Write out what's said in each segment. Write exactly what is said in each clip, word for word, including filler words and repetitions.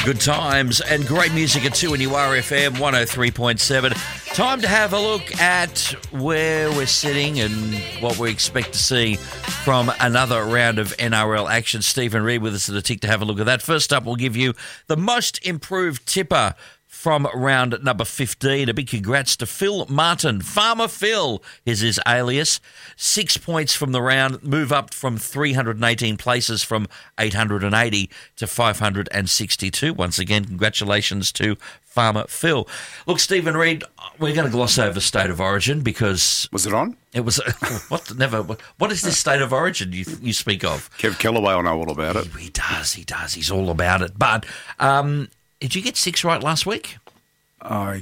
Good times and great music at two N U R F M one oh three point seven. Time to have a look at where we're sitting and what we expect to see from another round of N R L action. Stephen Reid with us at the tick to have a look at that. First up, we'll give you the most improved tipper from round number fifteen. A big congrats to Phil Martin. Farmer Phil is his alias. Six points from the round, move up from three hundred eighteen places from eight hundred eighty to five hundred sixty-two. Once again, congratulations to Farmer Phil. Look, Stephen Reid, we're going to gloss over State of Origin because... Was it on? It was... what never? What is this State of Origin you you speak of? Kev Kellaway will know all about it. He, he does, he does. He's all about it. But... Um, Did you get six right last week? I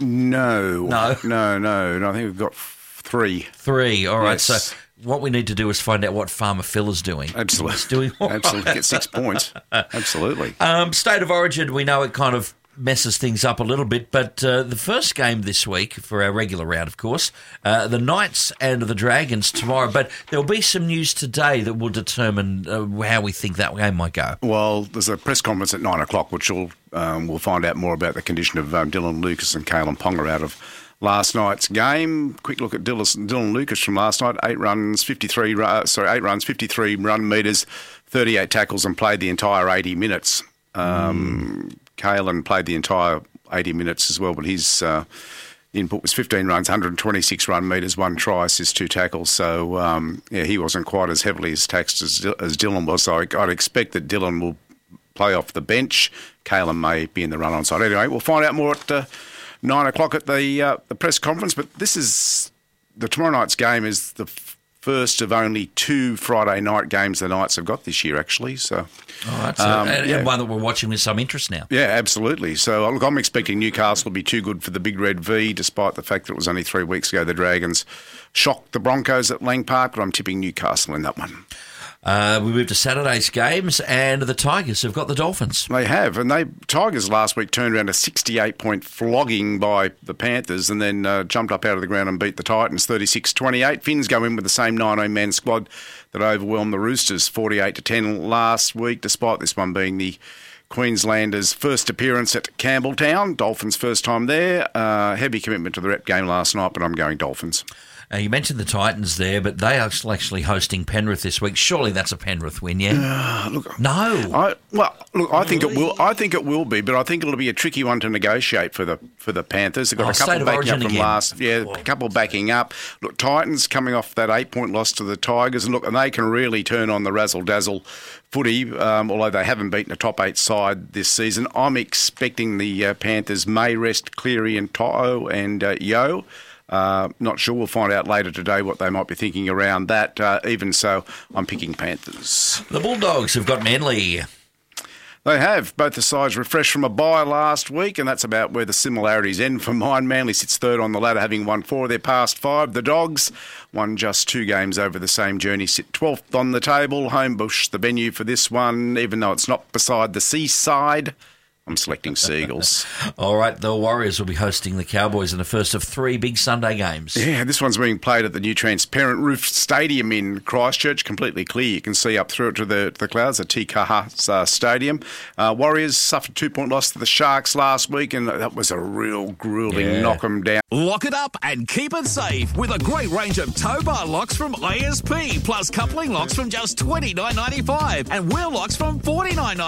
no. No? No, no. no I think we've got three. Three, all right. Yes. So what we need to do is find out what Farmer Phil is doing. Absolutely. He's doing all right. Absolutely. Get six points. Absolutely. Um, State of Origin, we know it kind of messes things up a little bit, but uh, the first game this week, for our regular round, of course, uh, the Knights and the Dragons tomorrow, but there'll be some news today that will determine uh, how we think that game might go. Well, there's a press conference at nine o'clock, which will um, we'll find out more about the condition of um, Dylan Lucas and Kalen Ponga out of last night's game. Quick look at Dylan, Dylan Lucas from last night. Eight runs, fifty-three. Uh, sorry, eight runs, fifty-three run meters, thirty-eight tackles, and played the entire eighty minutes. Um, mm. Kalen played the entire eighty minutes as well, but his uh, input was fifteen runs, one hundred twenty-six run metres, one try, assist, two tackles. So, um, yeah, he wasn't quite as heavily as taxed as, as Dylan was. So I'd expect that Dylan will play off the bench. Kalen may be in the run-on side. Anyway, we'll find out more at uh, nine o'clock at the uh, the press conference. But this is... The tomorrow night's game is the first of only two Friday night games the Knights have got this year, actually. So, oh, that's um, a, and yeah. one that we're watching with some interest now. Yeah, absolutely. So, look, I'm expecting Newcastle to be too good for the Big Red V, despite the fact that it was only three weeks ago the Dragons shocked the Broncos at Lang Park, but I'm tipping Newcastle in that one. Uh, we move to Saturday's games, and the Tigers have got the Dolphins. They have, and they Tigers last week turned around a sixty-eight point flogging by the Panthers and then uh, jumped up out of the ground and beat the Titans thirty-six twenty-eight. Finns go in with the same nineteen-man squad that overwhelmed the Roosters forty-eight to ten last week, despite this one being the Queenslanders' first appearance at Campbelltown. Dolphins' first time there. Uh, heavy commitment to the rep game last night, but I'm going Dolphins. Uh, you mentioned the Titans there, but they are actually hosting Penrith this week. Surely that's a Penrith win, yeah? Uh, look, no. I, well, look, I think really? it will. I think it will be, but I think it'll be a tricky one to negotiate for the for the Panthers. They've got oh, a couple backing up from again. last, yeah, a couple backing up. Look, Titans coming off that eight point loss to the Tigers, and look, and they can really turn on the razzle dazzle footy. Um, although they haven't beaten a top eight side this season, I'm expecting the uh, Panthers may rest Cleary and To'o and uh, Yo. Uh, not sure. We'll find out later today what they might be thinking around that. Uh, even so, I'm picking Panthers. The Bulldogs have got Manly. They have. Both the sides refreshed from a bye last week, and that's about where the similarities end for mine. Manly sits third on the ladder, having won four of their past five. The Dogs won just two games over the same journey, sit twelfth on the table. Homebush, the venue for this one, even though it's not beside the seaside. I'm selecting Seagulls. All right, the Warriors will be hosting the Cowboys in the first of three big Sunday games. Yeah, this one's being played at the new transparent roof stadium in Christchurch, completely clear. You can see up through it to the, to the clouds, the Te Kaha uh, Stadium. Uh, Warriors suffered a two-point loss to the Sharks last week, and that was a real gruelling yeah. knock 'em down. Lock it up and keep it safe with a great range of tow bar locks from I S P, plus coupling locks from just twenty-nine ninety-five and wheel locks from forty-nine ninety-five.